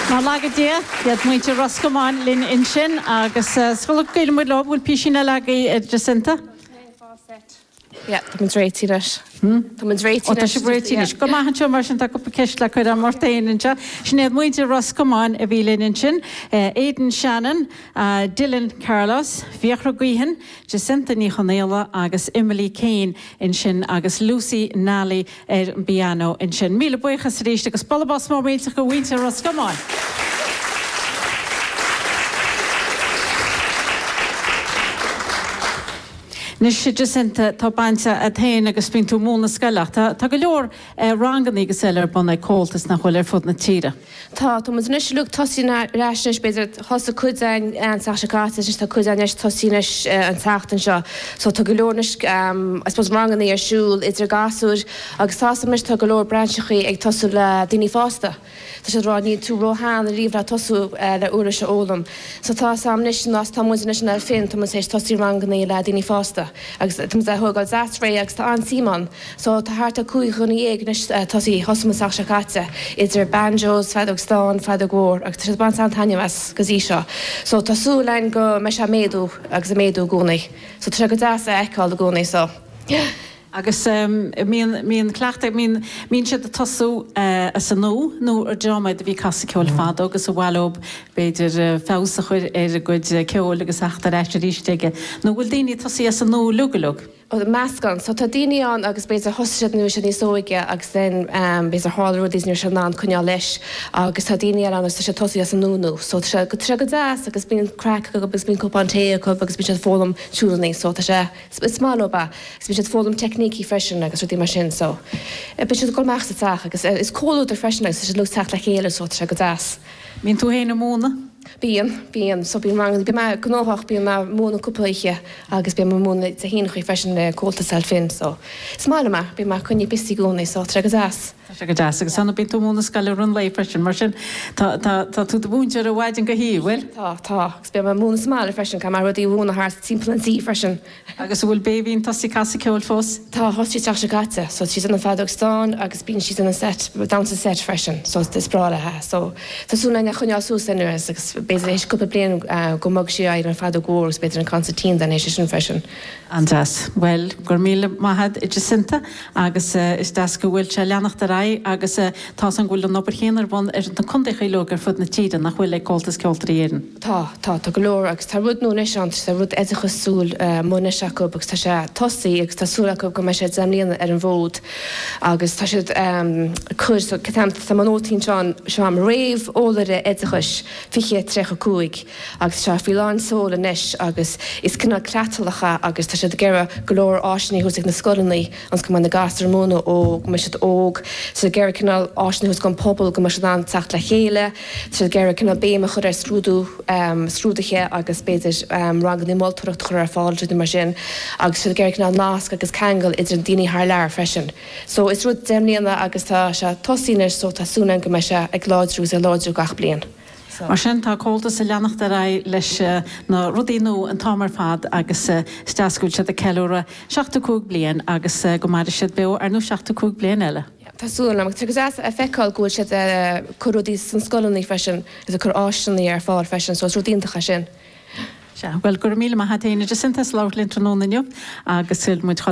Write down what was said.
Má lagadé iad muinte Roscommán lin in sin agus scoil gailmid lá bhfuil píisina legaí Jacinta? Ja, dat moet réiti leis. Dat moet réiti leis. Tá sé réiti leis. Go maithan seo mar sin tá go ceist le chuid an martaininte. Snéad muinte Roscommán a bhí lin in sin, Aidan Shannon, Dylan Carlos, Fiachra Guihan, Jacinta ní Chonéla agus Emily Kane in sin agus Lucy Nally Biano in sin. Míle buchas rééis agus bolabás má méilteach go bhainte Roscommán. Nis sé Jacinta tá bainte a théin agus bín tú múna scailach. Tá go leor rangan agus eile buna cóiltas nach bhfuil fud na tíre. Tá mas nis lu tosína reisnis beidir hosa cuidain an sachaáta is tá cuidanis tosínis an tatan seo. So tá go leornis suppose ranganí ar siúil idir gasúr agus tásamis tá go leor bransechaí ag tosú le daoine fásta. Tá sé ráníí tú roihan a ríomh tosú le uair se ólam. So tá samnis nás tá muis ar fin tá sé tosí ranganí le daoine fásta. Agus tums a thugáil zasré agus tá an Simon, so tá háta cúi chuna éagnis tosí hosmas sachaáte idir banjos, fedog stán, fedog gór, agus tá ban Santania mas gosí seo. So tá súlein go me se méadú agus a méadú gúnaí. So tá go dása eáil a gúnaí so. Agus míon cleachta mín siad a tosú a san nó ar deáid a bhí casa ceol fad agus a bhhailób beidir fésa chuir ar a gcuid ceol agus achta réiste rísteige. nó bhfuil daoine tosí a san nó lugalug. Meascan, so tá daine an agus beidir hosisiad nu sin ní sóige agus den beidir háú dís nu sin ná chuneá leis agus tá daine an agus sé tosí as an núnú. So go tre go deas agus bíon crack agus bíon copánté agus bí fólam siúlaní, so tá sé smába, gus bí fólam techníí freisin agus ruí mar sin so. Be go meachta teach agus is cóú ar freisin agus sé lu teach le chéile so tre go deas. Mín tú héna múna? Bíon, so bíon rang, bí me gnáhach bí me múna cúplaiche agus bí me múna a hína chuí freisin le cóta sel fin, so. Smáile me, bí me chuní bistí gúnaí, so tre go deas. Tre go deas, agus sanna bí tú múna scaile run lei freisin, mar sin tá tú de búntear a bhaidin go hí, bhfuil? Tá, agus bí me múna smáile freisin, ca mar rudí bhúna haar timpplantí freisin. Agus bhfuil bébín tosí casa ceol fós? Tá hosí teach se gata, so she's in a fadog stán agus bín she's in a set, down to set freisin, so it's sprála ha. So tásúna na chuneá súsanú agus beidir éis cúpa blian go mag si ar an fadog górs beidir an concertín den éis sin freisin. Andas, well, gur míle maithad i Jacinta agus is das go bhfuil se leannacht a rai agus tá an ghfuil an obair chéanar bun ar an condacha legar fud na tíide nach bhfuil ag cóltas ceoltar éireann. Tá go leor agus tá rud nó neis an tá rud éidechas súil muna seacu agus tá sé tosaí agus tá súlacu go me sé zemlíanana ar an bhód agus tá siad chur tá manótín seo am réomh ólaire éidechas fiche trecha cúig agus se fi láin sóla neis agus is cinna cleatalacha agus tá siad gera golóir áisinaí hús na scolannaí ans go na gasar móna ó me siad óg sa gera cinna áisinaí hús gan pobl go me siad an teach le chéile sa gera cinna béime chur ar srúdache agus beidir rangan í moltúireacht chur ar fáilte mar sin agus sa gera cinna nasc agus cheangal idir an daoine thar lear freisin. So is rud déimlíanana agus tá se tosínar so tásúna go me se ag láidrú a láidrú gach blian. Mar sin tá cóltas a leannacht a ra leis na rudíú an támar fad agus steascúil se a ceúra 16 blian agus go mar siad be ar nó 16 blian eile. Tásúla agus tu a feicáil gúil si choúdí san scolannaí freisin is a chur áisinaí ar fáil freisin so rudíntacha sin. Well, gur míle maitha téine Jacinta láirlinn trónaniu agus muid